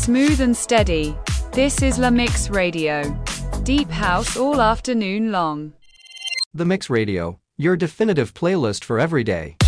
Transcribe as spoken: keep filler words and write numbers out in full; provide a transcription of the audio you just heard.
Smooth and steady. This is La Mix Radio. Deep house all afternoon long. The Mix Radio, your definitive playlist for every day.